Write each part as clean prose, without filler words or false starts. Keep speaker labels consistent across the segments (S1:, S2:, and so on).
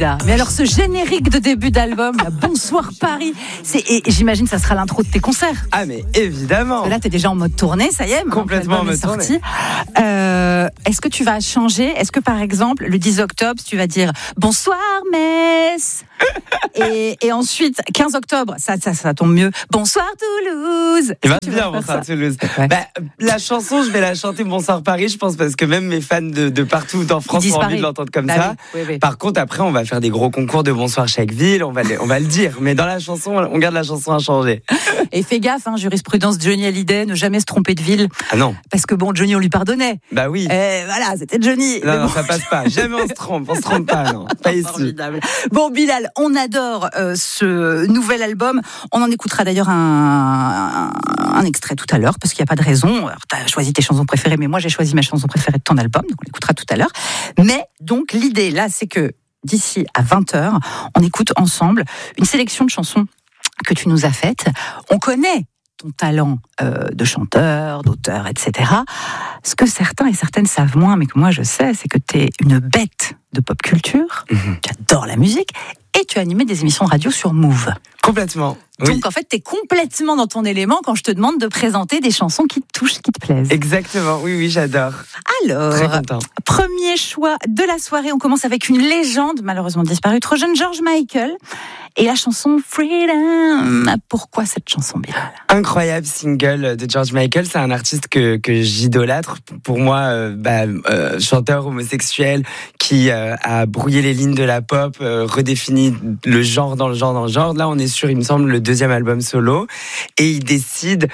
S1: Dalida. Mais alors ce générique de début d'album, là, Bonsoir Paris, et j'imagine que ça sera l'intro de tes concerts.
S2: Ah mais évidemment.
S1: Parce que là t'es déjà en mode tournée, ça y est.
S2: Complètement en mode tournée.
S1: Est-ce que tu vas changer? Est-ce que par exemple le 10 octobre tu vas dire Bonsoir Metz et ensuite 15 octobre ça tombe mieux, Bonsoir Toulouse.
S2: Il va bien Bonsoir Toulouse.
S1: Ouais.
S2: La chanson je vais la chanter Bonsoir Paris, je pense, parce que même mes fans de partout en France ont envie de l'entendre comme ça.
S1: Oui.
S2: Par contre après on va faire des gros concours de Bonsoir chaque ville, on va le dire, mais dans la chanson on garde la chanson inchangée.
S1: Et fais gaffe, jurisprudence Johnny Hallyday, ne jamais se tromper de ville.
S2: Ah non.
S1: Parce que bon, Johnny on lui pardonnait.
S2: Bah oui.
S1: Voilà, c'était Johnny.
S2: Non, ça passe pas. Jamais on se trompe pas, non. Pas ici.
S1: Formidable. Bon, Bilal, on adore ce nouvel album. On en écoutera d'ailleurs un extrait tout à l'heure, parce qu'il n'y a pas de raison. Tu as choisi tes chansons préférées, mais moi j'ai choisi ma chanson préférée de ton album, donc on l'écoutera tout à l'heure. Mais donc l'idée là, c'est que d'ici à 20h, on écoute ensemble une sélection de chansons que tu nous as faites. On connaît ton talent de chanteur, d'auteur, etc. Ce que certains et certaines savent moins, mais que moi je sais, c'est que tu es une bête de pop culture, tu adores la musique, et tu as animé des émissions de radio sur Move.
S2: Complètement. Oui.
S1: Donc en fait, tu es complètement dans ton élément quand je te demande de présenter des chansons qui te touchent, qui te plaisent.
S2: Exactement, oui, j'adore.
S1: Alors,
S2: très content.
S1: Premier choix de la soirée, on commence avec une légende, malheureusement disparue, trop jeune, George Michael, et la chanson Freedom. Pourquoi cette chanson, Bilal?
S2: Incroyable single de George Michael, c'est un artiste que j'idolâtre. Pour moi, chanteur homosexuel qui a brouillé les lignes de la pop, redéfini le genre dans le genre. Là, on est sur, il me semble, le deuxième album solo, et il décide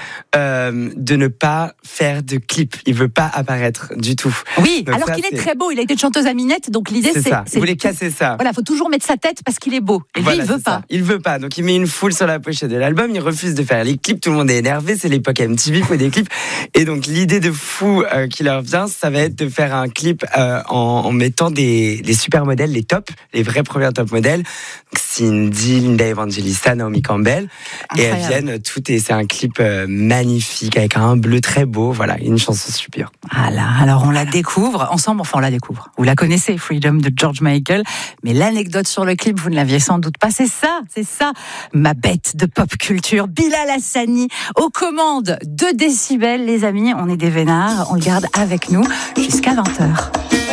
S2: de ne pas faire de clip. Il veut pas apparaître du tout.
S1: Oui,
S2: donc
S1: alors qu'il est très beau. Il a été chanteuse à Minette, donc l'idée c'est
S2: ça. Il voulait casser ça.
S1: Voilà, faut toujours mettre sa tête parce qu'il est beau. Et
S2: voilà,
S1: lui, il veut pas.
S2: Il veut pas. Donc il met une foule sur la pochette de l'album. Il refuse de faire les clips. Tout le monde est énervé. C'est l'époque MTV, il faut des clips. Et donc l'idée de fou qui leur vient, ça va être de faire un clip en mettant des supermodèles, les tops, les vrais premiers top modèles. Donc Cindy, Linda Evangelista, Naomi Campbell.
S1: Incroyable.
S2: Et elles viennent, c'est un clip magnifique avec un bleu très beau. Voilà, une chanson super.
S1: Voilà, alors on la découvre ensemble, enfin on la découvre. Vous la connaissez, Freedom de George Michael, mais l'anecdote sur le clip, vous ne l'aviez sans doute pas. C'est ça, ma bête de pop culture, Bilal Hassani, aux commandes de Décibel, les amis, on est des vénards, on le garde avec nous jusqu'à 20h.